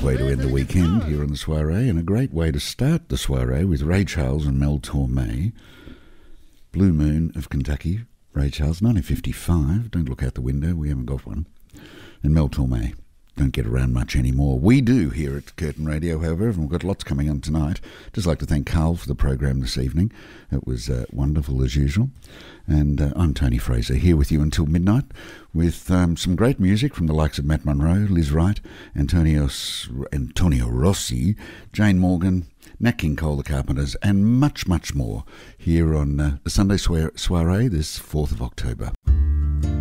way to end the weekend here on the soiree, and a great way to start the soiree with Ray Charles and Mel Torme. Blue Moon of Kentucky, Ray Charles, 1955. Don't look out the window, we haven't got one. And Mel Torme. Don't get around much anymore. We do here at Curtin Radio, however, and we've got lots coming on tonight. Just like to thank Carl for the program this evening. It was wonderful as usual. And I'm Tony Fraser, here with you until midnight with some great music from the likes of Matt Monro, Liz Wright, Antonio Rossi, Jane Morgan, Nat King Cole, the Carpenters, and much, much more here on the Sunday Soiree this 4th of October.